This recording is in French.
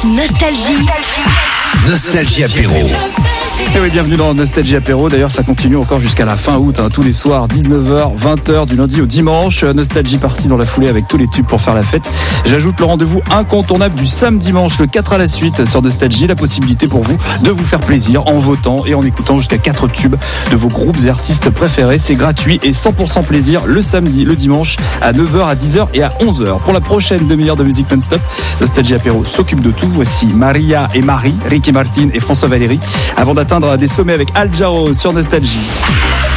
Nostalgie. Nostalgie apéro. Et oui, bienvenue dans Nostalgie apéro. D'ailleurs, ça continue encore jusqu'à la fin août, tous les soirs, 19h, 20h, du lundi au dimanche. Nostalgie partie dans la foulée avec tous les tubes pour faire la fête. J'ajoute le rendez-vous incontournable du samedi dimanche, le 4 à la suite sur Nostalgie. La possibilité pour vous de vous faire plaisir en votant et en écoutant jusqu'à 4 tubes de vos groupes et artistes préférés. C'est gratuit et 100% plaisir le samedi, le dimanche à 9h, à 10h et à 11h. Pour la prochaine demi-heure de musique non-stop, Nostalgie apéro s'occupe de tout. Voici Maria et Marie, Ricky Martin et François Valéry, avant d'atteindre des sommets avec Al Jarreau sur Nostalgie.